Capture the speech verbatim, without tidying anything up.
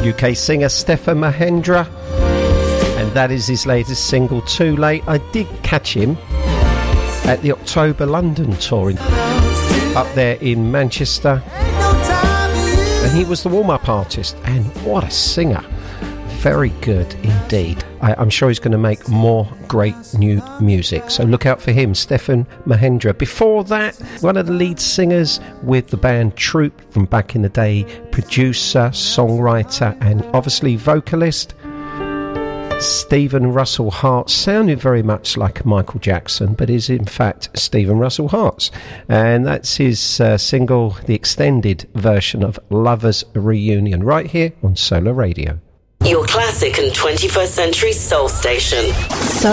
U K singer Stefan Mahendra, and that is his latest single, Too Late. I did catch him at the October London touring up there in Manchester, and he was the warm-up artist, and what a singer. Very good indeed. I, I'm sure he's going to make more great new music, so look out for him, Stefan Mahendra. Before that, one of the lead singers with the band Troop from back in the day, producer, songwriter and obviously vocalist, Stephen Russell Hart. Sounded very much like Michael Jackson, but is in fact Stephen Russell Hart, and that's his uh, single, the extended version of Lovers Reunion, right here on Solar Radio. Your classic and twenty-first century soul station. So